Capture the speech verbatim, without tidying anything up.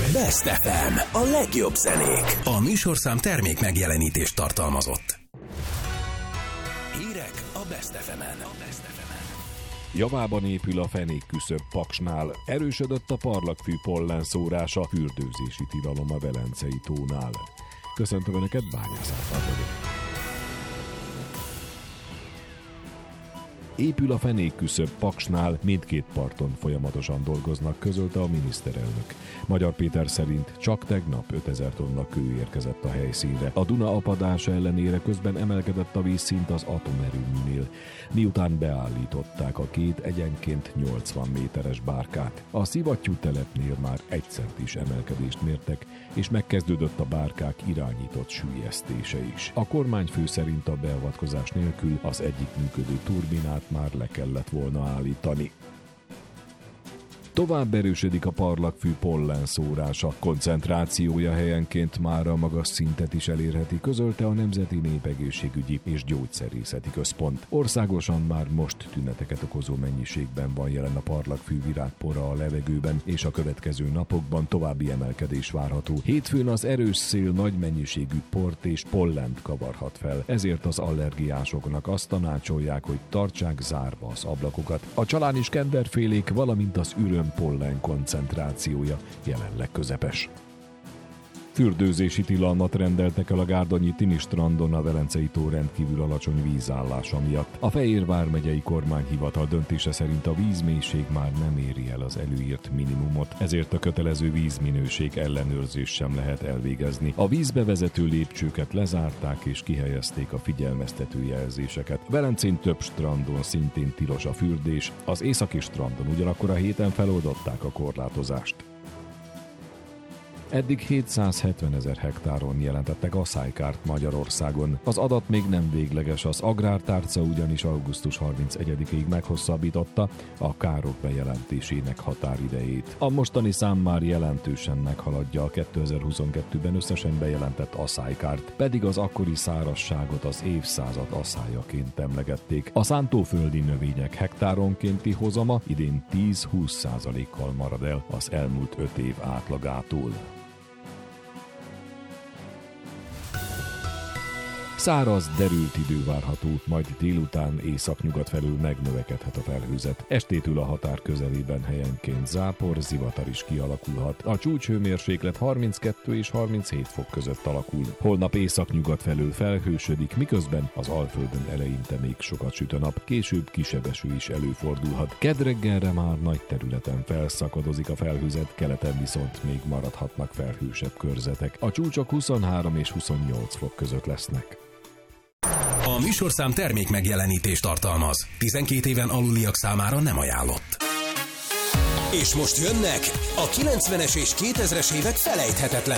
Best ef em, a legjobb zenék. A műsorszám termék megjelenítést tartalmazott. Hírek a Best ef emen. Javában épül a fenékküszöb Paksnál, erősödött a parlagfű pollenszórása, fürdőzési tilalom a Velencei tónál. Köszöntöm Önöket, Bányász Árpád vagyok. Épül a fenékküszöb Paksnál, mindkét parton folyamatosan dolgoznak, közölte a miniszterelnök. Magyar Péter szerint csak tegnap ötezer tonna kő érkezett a helyszínre. A Duna apadása ellenére közben emelkedett a vízszint az atomerőműnél, miután beállították a két egyenként nyolcvan méteres bárkát. A szivattyú telepnél már egy centis emelkedést mértek, és megkezdődött a bárkák irányított süllyesztése is. A kormányfő szerint a beavatkozás nélkül az egyik működő turbinát már le kellett volna állítani. Tovább erősödik a parlagfű pollenszórása, koncentrációja helyenként már a magas szintet is elérheti, közölte a Nemzeti Népegészségügyi és Gyógyszerészeti Központ. Országosan már most tüneteket okozó mennyiségben van jelen a parlagfű virágpora a levegőben, és a következő napokban további emelkedés várható. Hétfőn az erős szél nagy mennyiségű port és pollent kavarhat fel, ezért az allergiásoknak azt tanácsolják, hogy tartsák zárva az ablakokat. A csaláni skenderfélék, valamint az üröm pollen koncentrációja jelenleg közepes. Fürdőzési tilalmat rendeltek el a gárdonyi Tini strandon a Velencei tó rendkívül alacsony vízállása miatt. A Fejér vármegyei kormányhivatal döntése szerint a vízmélység már nem éri el az előírt minimumot, ezért a kötelező vízminőség ellenőrzést sem lehet elvégezni. A vízbe vezető lépcsőket lezárták és kihelyezték a figyelmeztető jelzéseket. Velencén több strandon szintén tilos a fürdés, az északi strandon ugyanakkor a héten feloldották a korlátozást. Eddig hétszázhetvenezer hektáron jelentettek aszálykárt Magyarországon. Az adat még nem végleges, az Agrártárca ugyanis augusztus harmincegyedikéig meghosszabbította a károk bejelentésének határidejét. A mostani szám már jelentősen meghaladja a kétezer-huszonkettőben összesen bejelentett aszálykárt, pedig az akkori szárazságot az évszázad aszályaként emlegették. A szántóföldi növények hektáronkénti hozama idén tíz-húsz százalékkal marad el az elmúlt öt év átlagától. Száraz, derült idő várható, majd délután északnyugat felől megnövekedhet a felhőzet. Estétől a határ közelében helyenként zápor, zivatar is kialakulhat. A csúcshőmérséklet harminckettő és harminchét fok között alakul. Holnap északnyugat felől felhősödik, miközben az Alföldön eleinte még sokat süt a nap, később kisebb eső is előfordulhat. Kedd reggelre már nagy területen felszakadozik a felhőzet, keleten viszont még maradhatnak felhősebb körzetek. A csúcsok huszonhárom és huszonnyolc fok között lesznek. A műsorszám termék megjelenítést tartalmaz. tizenkét éven aluliak számára nem ajánlott. És most jönnek a kilencvenes és kétezres évek felejthetetlen